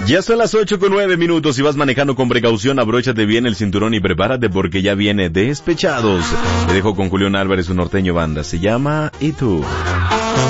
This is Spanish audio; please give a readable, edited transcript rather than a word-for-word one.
Ya son las 8:09. Si vas manejando con precaución, abróchate bien el cinturón y prepárate porque ya viene Despechados. Te dejo con Julián Álvarez, un norteño banda. Se llama ¿Y tú?